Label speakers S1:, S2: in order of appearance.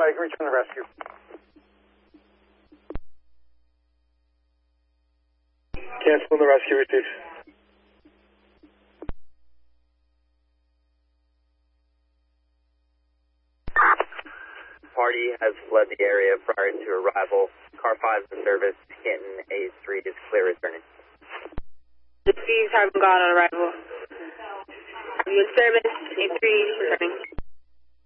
S1: 5, return the rescue. Cancel the rescue received.
S2: Party has fled the area prior to arrival. Car 5 is in service. Canton A3 is clear returning.
S3: The C's have gone on arrival. I'm in service. A3 returning.